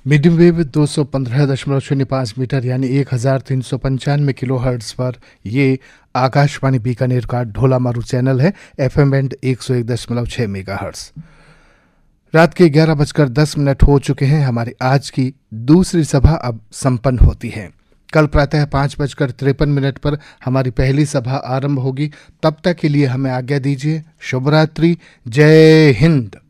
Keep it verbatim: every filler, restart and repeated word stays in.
Medium wave दो सौ पंद्रह दशमलव शून्य पाँच मीटर यानी एक हजार तीन सौ पंचानवे किलो हर्ट्ज पर ये आकाशवाणी बीकानेर का ढोला मारू चैनल है। एफएम बैंड एक सौ एक दशमलव छः मेगा हर्ट्ज। रात के ग्यारह बजकर दस मिनट हो चुके हैं। हमारी आज की दूसरी सभा अब संपन्न होती है। कल प्रातः पाँच बजकर तिरपन मिनट पर हमारी पहली सभा आरंभ होगी। तब तक के लिए हमें आज्ञा दीजिए। शुभ रात्रि। जय हिंद।